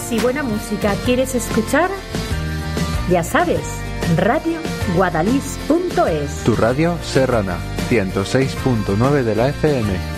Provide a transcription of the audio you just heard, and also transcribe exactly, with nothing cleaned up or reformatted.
Más y buena música quieres escuchar, ya sabes, radio guadalix punto es. Tu radio serrana, ciento seis punto nueve de la F M.